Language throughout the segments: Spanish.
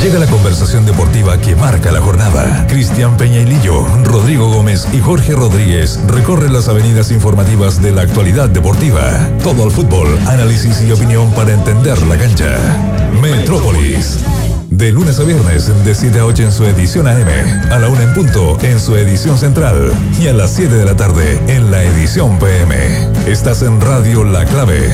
Llega la conversación deportiva que marca la jornada. Cristian Peñailillo, Rodrigo Gómez y Jorge Rodríguez recorren las avenidas informativas de la actualidad deportiva. Todo el fútbol, análisis y opinión para entender la cancha. Metrópolis. De lunes a viernes, de 7 a 8 en su edición AM, a la 1 en punto en su edición central y a las 7 de la tarde en la edición PM. Estás en Radio La Clave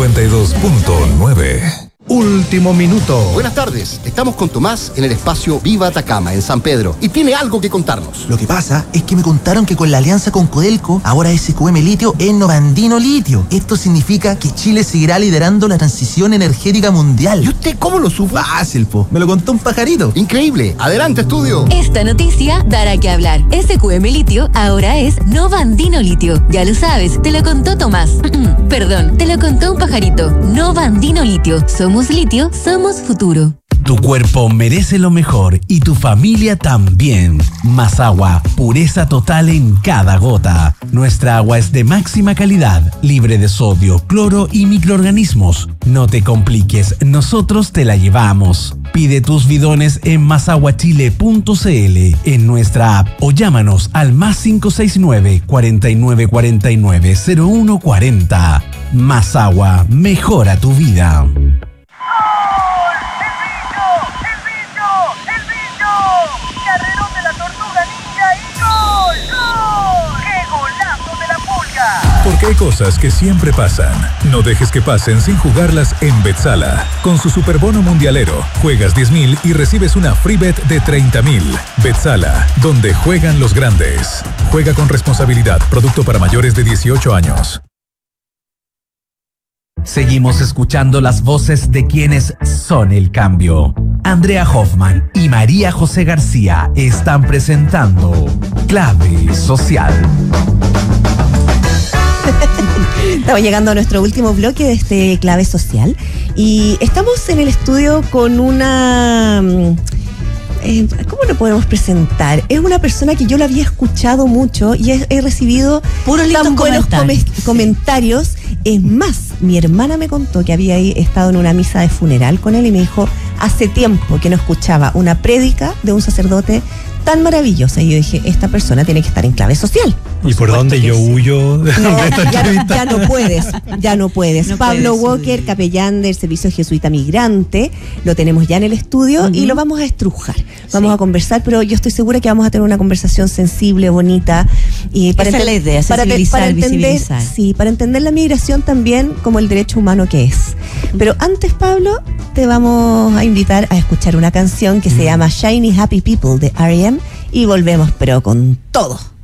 92.9. Último minuto. Buenas tardes, estamos con Tomás en el espacio Viva Atacama, en San Pedro, y tiene algo que contarnos. Lo que pasa es que me contaron que con la alianza con Codelco, ahora SQM Litio es Novandino Litio. Esto significa que Chile seguirá liderando la transición energética mundial. ¿Y usted cómo lo supo? Fácil, po. Me lo contó un pajarito. Increíble. Adelante, estudio. Esta noticia dará que hablar. SQM Litio ahora es Novandino Litio. Ya lo sabes, te lo contó Tomás. Perdón, te lo contó un pajarito. Novandino Litio. Somos litio, somos futuro. Tu cuerpo merece lo mejor y tu familia también. Más agua, pureza total en cada gota. Nuestra agua es de máxima calidad, libre de sodio, cloro y microorganismos. No te compliques, nosotros te la llevamos. Pide tus bidones en masaguachile.cl, en nuestra app o llámanos al +569 4949 0140. Más agua, mejora tu vida. Porque hay cosas que siempre pasan. No dejes que pasen sin jugarlas en Betsala. Con su superbono mundialero, juegas 10,000 y recibes una free bet de 30,000. Betsala, donde juegan los grandes. Juega con responsabilidad. Producto para mayores de 18 años. Seguimos escuchando las voces de quienes son el cambio. Andrea Hoffman y María José García están presentando Clave Social. Estamos llegando a nuestro último bloque de este Clave Social y estamos en el estudio con una... ¿cómo lo podemos presentar? Es una persona que yo la había escuchado mucho y he recibido tan buenos comentarios. Es más, mi hermana me contó que había estado en una misa de funeral con él y me dijo hace tiempo que no escuchaba una prédica de un sacerdote tan maravillosa. Y yo dije, esta persona tiene que estar en Clave Social. ¿Y por dónde yo huyo de esta entrevista? Ya no puedes. Pablo Walker, capellán del Servicio Jesuita Migrante, lo tenemos ya en el estudio y lo vamos a estrujar. Vamos a conversar, pero yo estoy segura que vamos a tener una conversación sensible, bonita. Y para esa es la idea, sensibilizar, visibilizar. Sí, para entender la migración también como el derecho humano que es. Pero antes, Pablo, te vamos a invitar a escuchar una canción que se llama Shiny Happy People de R.E.M. y volvemos, pero con todo.